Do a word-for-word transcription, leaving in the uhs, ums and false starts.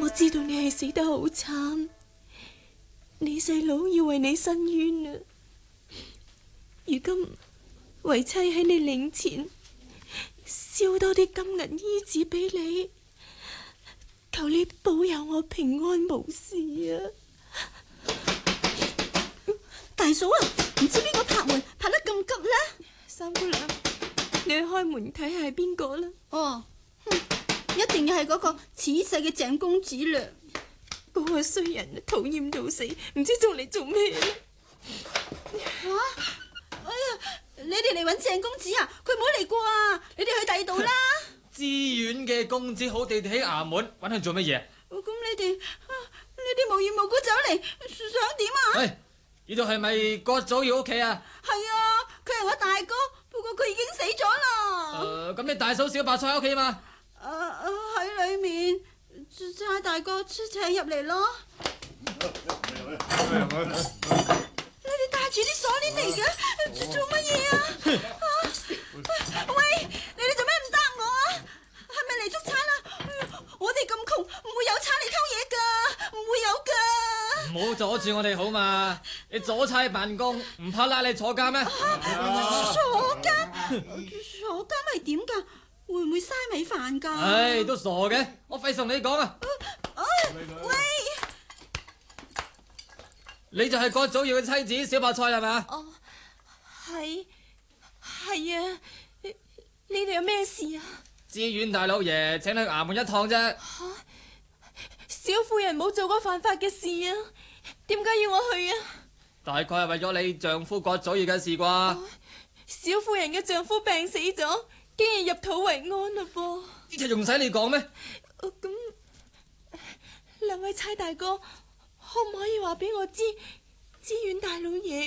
我知道你係死得好慘，你細佬要為你申冤啊！如今為妻喺你靈前燒多啲金銀衣紙俾你，求你保佑我平安無事啊！ 大嫂啊，唔知邊個拍門拍得咁急呢？ 三姑娘，你去開門睇下係邊個啦？ 哦，一定要係嗰個恃勢嘅鄭公子啦！ 嗰個衰人討厭到死，唔知做嚟做咩咧？ 啊！哎呀，你哋嚟揾鄭公子啊？佢冇嚟過啊！你哋去第二度啦。 知縣嘅公子好地地喺衙門，揾佢做乜嘢？ 咁你哋，你哋無緣無故走嚟，想點啊？ 喂，呢度係咪郭祖堯屋企啊？ 係啊，佢係我大哥，不過佢已經死咗啦。 誒，咁你大嫂小白菜喺屋企嘛？ 誒誒，喺裏面，差大哥請入嚟咯。你哋帶住啲鎖鏈嚟嘅，做乜嘢啊？啊！喂，你哋做咩唔答我啊？係咪嚟捉賊啦？我哋咁窮，唔會有賊嚟偷嘢噶，唔會有噶。 唔好阻住我哋好嘛？你阻差辦公，唔怕拉你坐監咩？ 坐監？坐監係點噶？會唔會嘥米飯噶？ 唉，都傻嘅，我費事同你講啊！ 喂！ 你就係郭祖堯嘅妻子小白菜係咪？ 哦，係係啊！你你哋有咩事啊？ 知縣大老爺請你去衙門一趟啫。 吓，小婦人冇做過犯法嘅事啊，點解要我去啊？ 大概係為咗你丈夫郭祖堯嘅事啩？ 哦，小婦人嘅丈夫病死咗，竟然入土為安啦噃！ 呢隻仲使你講咩？ 哦，咁兩位差大哥，可唔可以話俾我知，知縣大老爺